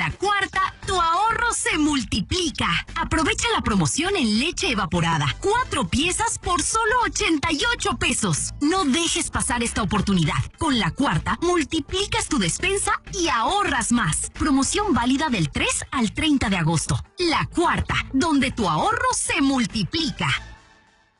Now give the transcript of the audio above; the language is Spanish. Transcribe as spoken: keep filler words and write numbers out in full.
la Cuarta, tu ahorro se multiplica. Aprovecha la promoción en leche evaporada. Cuatro piezas por solo ochenta y ocho pesos. No dejes pasar esta oportunidad. Con la Cuarta, multiplicas tu despensa y ahorras más. Promoción válida del tres al treinta de agosto. La Cuarta, donde tu ahorro se multiplica.